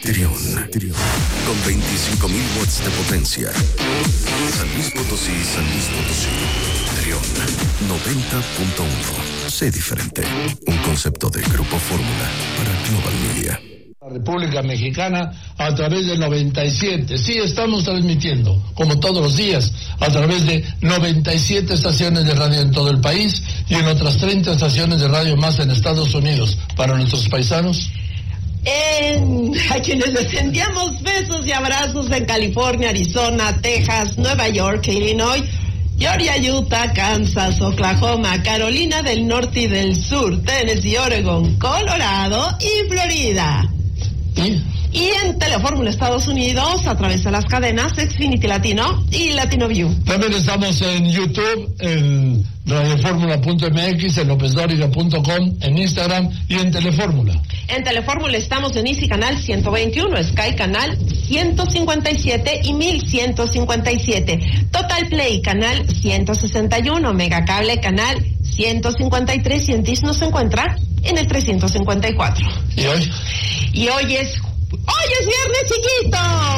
Trión, con 25.000 watts de potencia. San Luis Potosí, Trión, 90.1. Sé diferente. Un concepto de Grupo Fórmula para Global Media. La República Mexicana a través de 97. Sí, estamos transmitiendo, como todos los días, a través de 97 estaciones de radio en todo el país y en otras 30 estaciones de radio más en Estados Unidos. Para nuestros paisanos, a quienes les enviamos besos y abrazos en California, Arizona, Texas, Nueva York, Illinois, Georgia, Utah, Kansas, Oklahoma, Carolina del Norte y del Sur, Tennessee, Oregon, Colorado y Florida. Y en Telefórmula Estados Unidos, a través de las cadenas Xfinity Latino y Latino View. También estamos en YouTube, en radioformula.mx, en lopesdoriga.com, en Instagram y en Telefórmula. En Telefórmula estamos en Easy Canal 121, Sky Canal 157 y 1157, Total Play Canal 161, Megacable Canal 153 y en Dish nos encuentra en el 354. ¿Y hoy? Y hoy es viernes, chiquito.